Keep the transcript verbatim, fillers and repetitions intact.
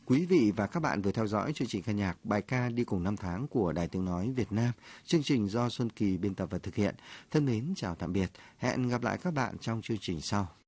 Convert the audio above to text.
Quý vị và các bạn vừa theo dõi chương trình ca nhạc bài ca Đi cùng năm tháng của Đài Tiếng nói Việt Nam. Chương trình do Xuân Kỳ biên tập và thực hiện. Thân mến chào tạm biệt. Hẹn gặp lại các bạn trong chương trình sau.